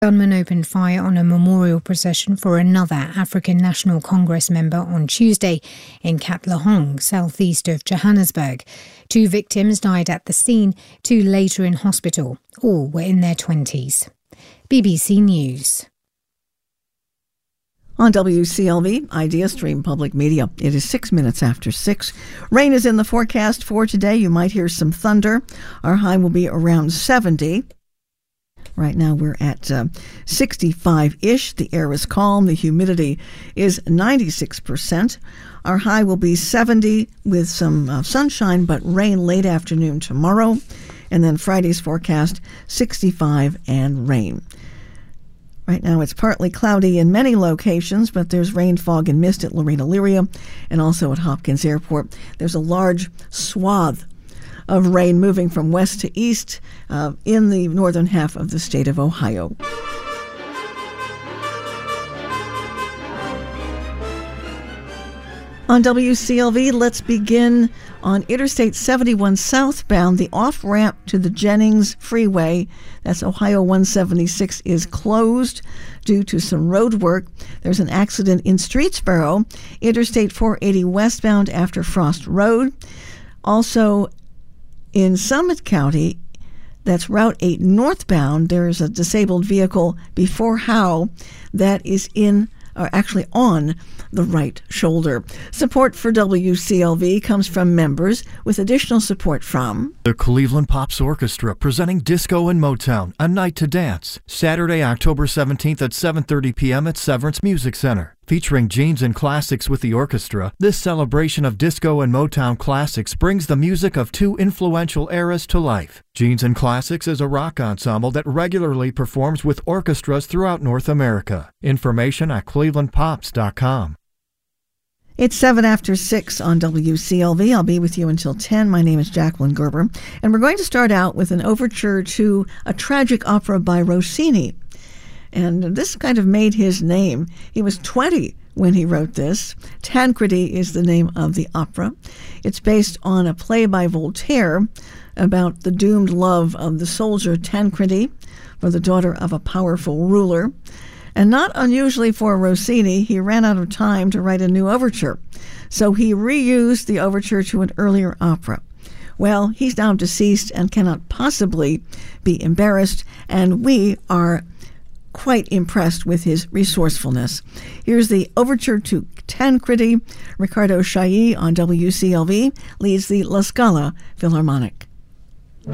Gunmen opened fire on a memorial procession for another African National Congress member on Tuesday in Katlehong, southeast of Johannesburg. 2 victims died at the scene, 2 later in hospital. All were in their 20s. BBC News. On WCLV, Idea Stream Public Media. It is 6 minutes after 6. Rain is in the forecast for today. You might hear some thunder. Our high will be around 70. Right now we're at 65-ish. The air is calm. The humidity is 96%. Our high will be 70 with some sunshine, but rain late afternoon tomorrow. And then Friday's forecast, 65 and rain. Right now it's partly cloudy in many locations, but there's rain, fog, and mist at Lorena Lyria and also at Hopkins Airport. There's a large swath of rain moving from west to east in the northern half of the state of Ohio. On WCLV, let's begin on Interstate 71 southbound. The off-ramp to the Jennings Freeway, that's Ohio 176, is closed due to some road work. There's an accident in Streetsboro, Interstate 480 westbound after Frost Road. Also, in Summit County, that's Route 8 northbound, there's a disabled vehicle before Howe that is actually on the right shoulder. Support for WCLV comes from members, with additional support from the Cleveland Pops Orchestra, presenting Disco and Motown, A Night to Dance, Saturday, October 17th at 7:30 p.m. at Severance Music Center. Featuring Jeans and Classics with the orchestra, this celebration of disco and Motown classics brings the music of 2 influential eras to life. Jeans and Classics is a rock ensemble that regularly performs with orchestras throughout North America. Information at clevelandpops.com. It's 7 after 6 on WCLV. I'll be with you until 10. My name is Jacqueline Gerber, and we're going to start out with an overture to a tragic opera by Rossini. And this kind of made his name. He was 20 when he wrote this. Tancredi is the name of the opera. It's based on a play by Voltaire about the doomed love of the soldier Tancredi for the daughter of a powerful ruler. And not unusually for Rossini, he ran out of time to write a new overture. So he reused the overture to an earlier opera. Well, he's now deceased and cannot possibly be embarrassed, and we are quite impressed with his resourcefulness. Here's the overture to Tancredi. Ricardo Chailly on WCLV leads the La Scala Philharmonic.